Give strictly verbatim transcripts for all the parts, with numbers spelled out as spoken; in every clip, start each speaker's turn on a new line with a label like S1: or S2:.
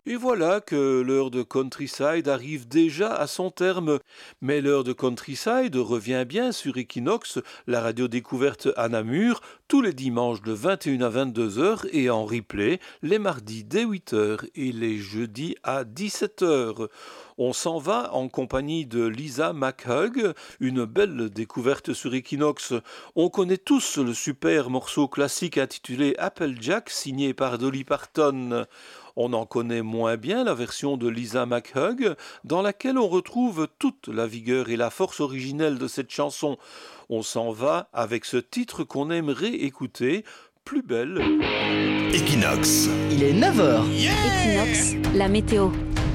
S1: Et voilà que l'heure de Countryside arrive déjà à son terme. Mais l'heure de Countryside revient bien sur Equinox, la radio découverte à Namur, tous les dimanches de vingt et une à vingt-deux heures et en replay les mardis dès huit heures et les jeudis à dix-sept heures. On s'en va en compagnie de Lisa McHugh, une belle découverte sur Equinox. On connaît tous le super morceau classique intitulé Applejack, signé par Dolly Parton. On en connaît moins bien la version de Lisa McHugh, dans laquelle on retrouve toute la vigueur et la force originelle de cette chanson. On s'en va avec ce titre qu'on aimerait écouter, Plus belle.
S2: Equinox.
S3: Il est neuf heures.
S4: Equinox, la météo.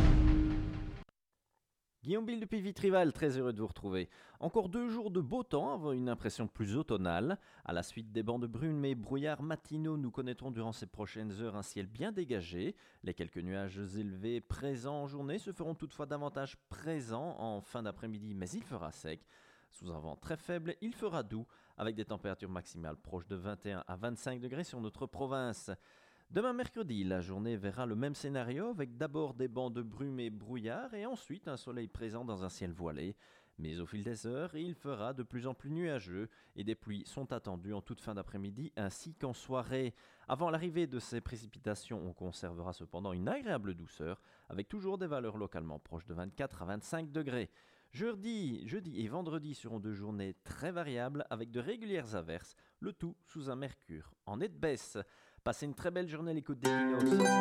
S5: Guillaume Bill depuis Vitrival, très heureux de vous retrouver. Encore deux jours de beau temps, avant une impression plus automnale. À la suite des bancs de brume mais brouillards matinaux, nous connaîtrons durant ces prochaines heures un ciel bien dégagé. Les quelques nuages élevés présents en journée se feront toutefois davantage présents en fin d'après-midi, mais il fera sec. Sous un vent très faible, il fera doux, avec des températures maximales proches de vingt et un à vingt-cinq degrés sur notre province. Demain mercredi, la journée verra le même scénario avec d'abord des bancs de brume et brouillard et ensuite un soleil présent dans un ciel voilé. Mais au fil des heures, il fera de plus en plus nuageux et des pluies sont attendues en toute fin d'après-midi ainsi qu'en soirée. Avant l'arrivée de ces précipitations, on conservera cependant une agréable douceur avec toujours des valeurs localement proches de vingt-quatre à vingt-cinq degrés. Jeudi, jeudi et vendredi seront deux journées très variables avec de régulières averses, le tout sous un mercure en nette baisse. Passez une très belle journée à l'écoute d'Equinox.